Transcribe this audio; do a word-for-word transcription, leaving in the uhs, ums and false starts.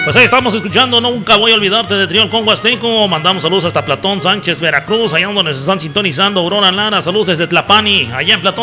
Pues ahí estamos escuchando Nunca Voy a Olvidarte de Trío El Congo Azteco. Mandamos saludos hasta Platón Sánchez, Veracruz, allá donde nos están sintonizando. Aurora Lara, saludos desde Tlapani, allá en Platón